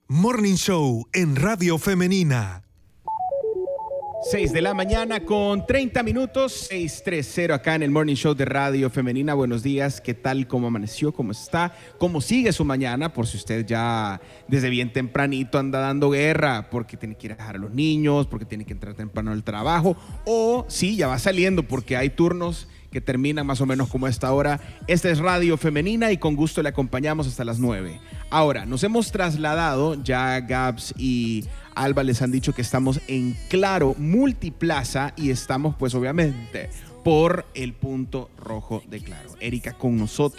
Morning Show en Radio Femenina. 6 de la mañana con 30 minutos, 6:30 acá en el Morning Show de Radio Femenina. Buenos días, ¿qué tal? ¿Cómo amaneció? ¿Cómo está? ¿Cómo sigue su mañana? Por si usted ya desde bien tempranito anda dando guerra porque tiene que ir a dejar a los niños, porque tiene que entrar temprano al trabajo, o sí, ya va saliendo porque hay turnos que terminan más o menos como a esta hora. Esta es Radio Femenina y con gusto le acompañamos hasta las 9. Ahora, nos hemos trasladado, ya Gabs y Alba les han dicho que estamos en Claro Multiplaza y estamos pues obviamente por el punto rojo de Claro. Erika con nosotros.